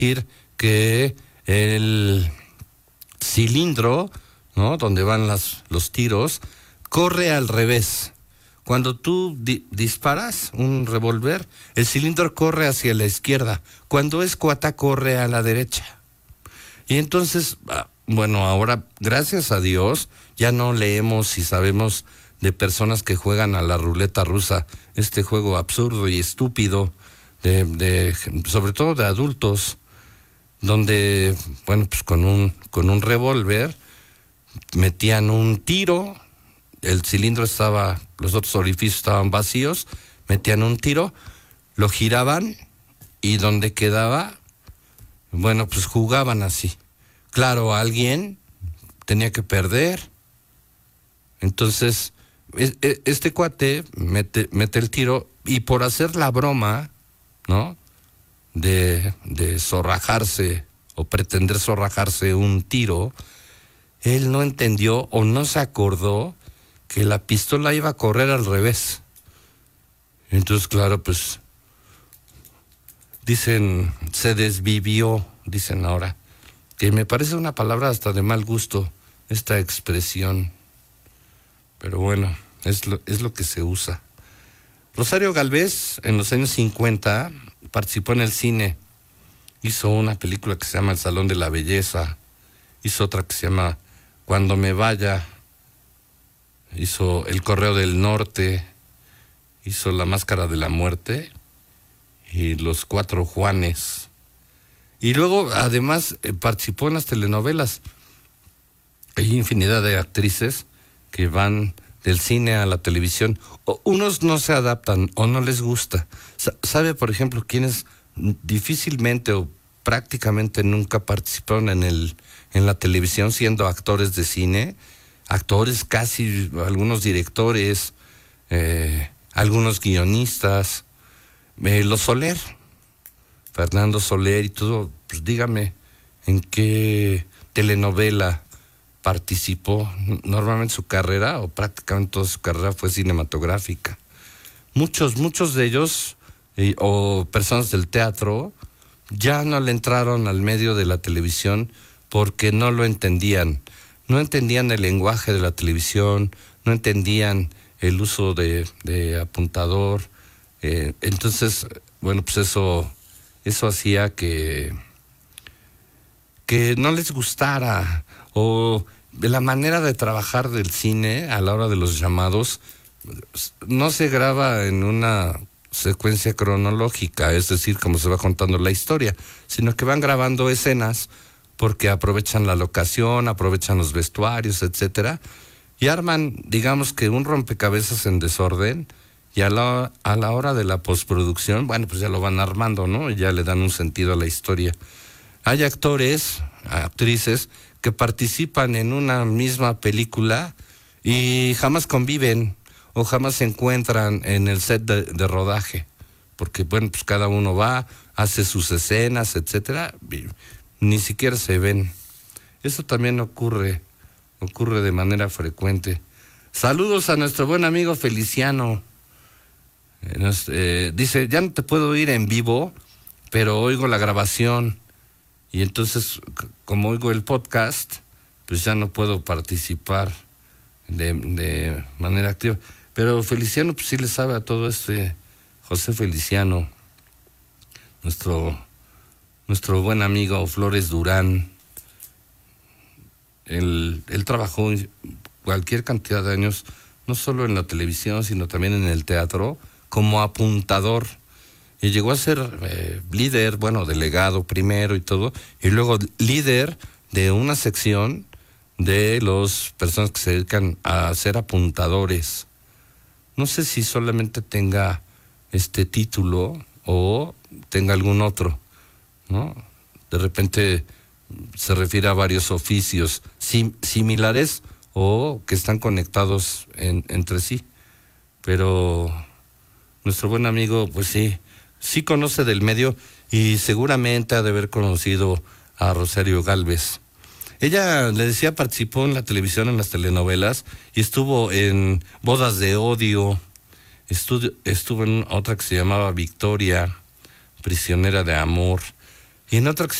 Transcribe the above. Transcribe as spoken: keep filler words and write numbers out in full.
decir que el cilindro, ¿no?, donde van las, los tiros, corre al revés. Cuando tú di- disparas un revólver, el cilindro corre hacia la izquierda. Cuando es cuata, corre a la derecha. Y entonces, bueno, ahora, gracias a Dios, ya no leemos y sabemos de personas que juegan a la ruleta rusa, este juego absurdo y estúpido, de, de sobre todo de adultos, donde, bueno, pues con un, con un revólver metían un tiro, el cilindro estaba, los otros orificios estaban vacíos, metían un tiro, lo giraban y donde quedaba, bueno, pues jugaban así. Claro, alguien tenía que perder. Entonces, este cuate mete, mete el tiro y por hacer la broma, ¿no?, de, de zorrajarse o pretender zorrajarse un tiro, él no entendió o no se acordó que la pistola iba a correr al revés. Entonces, claro, pues, dicen, se desvivió, dicen ahora, que me parece una palabra hasta de mal gusto, esta expresión. Pero bueno, es lo, es lo que se usa. Rosario Galvez, en los años cincuenta, participó en el cine. Hizo una película que se llama El Salón de la Belleza. Hizo otra que se llama Cuando me vaya. Hizo El Correo del Norte. Hizo La Máscara de la Muerte. Y Los Cuatro Juanes. Y luego, además, eh, participó en las telenovelas. Hay infinidad de actrices que van del cine a la televisión. O unos no se adaptan o no les gusta. Sa- ¿Sabe, por ejemplo, quiénes difícilmente o prácticamente nunca participaron en el en la televisión siendo actores de cine? Actores, casi algunos directores, eh, algunos guionistas. Eh, los Soler, Fernando Soler y todo, pues dígame, ¿en qué telenovela participó? Normalmente su carrera, o prácticamente toda su carrera, fue cinematográfica. Muchos, muchos de ellos, eh, o personas del teatro, ya no le entraron al medio de la televisión porque no lo entendían. No entendían el lenguaje de la televisión, no entendían el uso de, de apuntador. Eh, entonces, bueno, pues eso, eso hacía que, que no les gustara, o de la manera de trabajar del cine a la hora de los llamados. No se graba en una secuencia cronológica, es decir, como se va contando la historia, sino que van grabando escenas porque aprovechan la locación, aprovechan los vestuarios, etcétera, y arman, digamos que un rompecabezas en desorden, y a la, a la hora de la postproducción, bueno, pues ya lo van armando, ¿no? Y ya le dan un sentido a la historia. Hay actores, actrices, que participan en una misma película y jamás conviven o jamás se encuentran en el set de, de rodaje, porque, bueno, pues cada uno va, hace sus escenas, etcétera, y ni siquiera se ven. Eso también ocurre, ocurre de manera frecuente. Saludos a nuestro buen amigo Feliciano. Eh, nos, eh, dice, ya no te puedo oír en vivo, pero oigo la grabación. Y entonces, c- como oigo el podcast, pues ya no puedo participar de, de manera activa. Pero Feliciano, pues sí le sabe a todo este, José Feliciano, nuestro, nuestro buen amigo Flores Durán. Él, él trabajó cualquier cantidad de años, no solo en la televisión, sino también en el teatro, como apuntador. Y llegó a ser eh, líder, bueno, delegado primero y todo, y luego líder de una sección de las personas que se dedican a ser apuntadores. No sé si solamente tenga este título o tenga algún otro, ¿no? De repente se refiere a varios oficios sim- similares o que están conectados en, entre sí. Pero nuestro buen amigo, pues sí, sí conoce del medio y seguramente ha de haber conocido a Rosario Galvez. Ella, le decía, participó en la televisión, en las telenovelas, y estuvo en Bodas de Odio, estuvo, estuvo en otra que se llamaba Victoria, Prisionera de Amor. Y en otra que